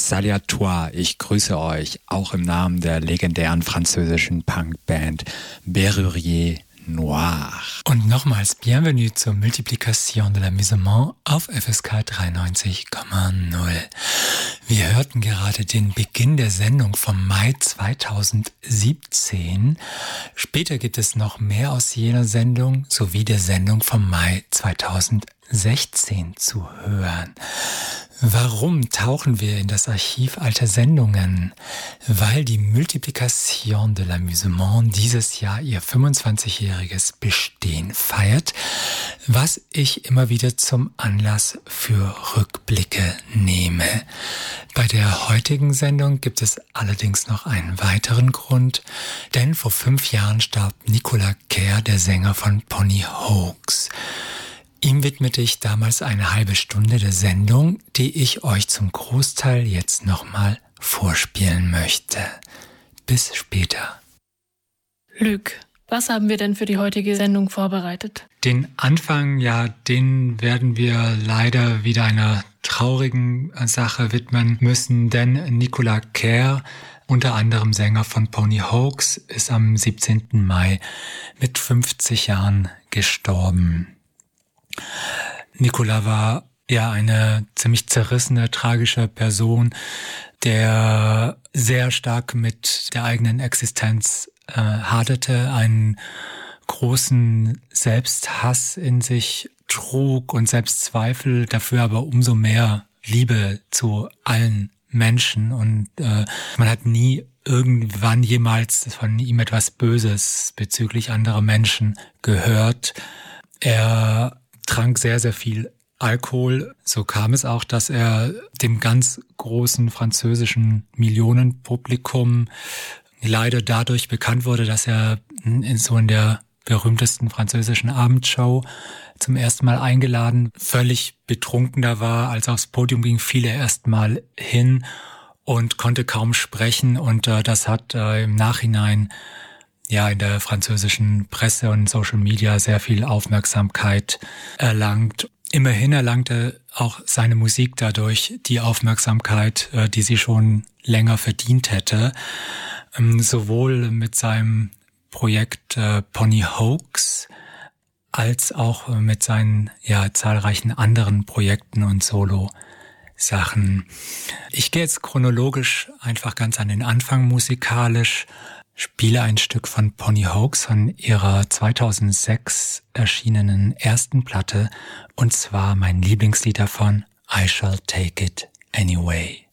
Salut à toi, ich grüße euch, auch im Namen der legendären französischen Punkband Berrurier Noir. Und nochmals Bienvenue zur Multiplication de l'Amusement auf FSK 93,0. Wir hörten gerade den Beginn der Sendung vom Mai 2017. Später gibt es noch mehr aus jener Sendung sowie der Sendung vom Mai 2016 zu hören. Warum tauchen wir in das Archiv alter Sendungen? Weil die Multiplication de l'Amusement dieses Jahr ihr 25-jähriges Bestehen feiert, was ich immer wieder zum Anlass für Rückblicke nehme. Bei der heutigen Sendung gibt es allerdings noch einen weiteren Grund, denn vor 5 Jahren starb Nicolas Kerr, der Sänger von Pony Hoax. Ihm widmete ich damals eine halbe Stunde der Sendung, die ich euch zum Großteil jetzt nochmal vorspielen möchte. Bis später. Luc, was haben wir denn für die heutige Sendung vorbereitet? Den Anfang, den werden wir leider wieder einer traurigen Sache widmen müssen, denn Nicolas Kerr, unter anderem Sänger von Pony Hoax, ist am 17. Mai mit 50 Jahren gestorben. Nicolas war eine ziemlich zerrissene, tragische Person, der sehr stark mit der eigenen Existenz haderte, einen großen Selbsthass in sich trug und Selbstzweifel, dafür aber umso mehr Liebe zu allen Menschen. Und man hat nie irgendwann jemals von ihm etwas Böses bezüglich anderer Menschen gehört. Er trank sehr, sehr viel Alkohol. So kam es auch, dass er dem ganz großen französischen Millionenpublikum leider dadurch bekannt wurde, dass er in der berühmtesten französischen Abendshow zum ersten Mal eingeladen, völlig betrunken da war. Als er aufs Podium ging, fiel er erst mal hin und konnte kaum sprechen. Und das hat im Nachhinein in der französischen Presse und Social Media sehr viel Aufmerksamkeit erlangt. Immerhin erlangte auch seine Musik dadurch die Aufmerksamkeit, die sie schon länger verdient hätte. Sowohl mit seinem Projekt Pony Hoax als auch mit seinen zahlreichen anderen Projekten und Solo-Sachen. Ich gehe jetzt chronologisch einfach ganz an den Anfang musikalisch. Spiele ein Stück von Pony Hoax von ihrer 2006 erschienenen ersten Platte, und zwar mein Lieblingslied davon, I Shall Take It Anyway.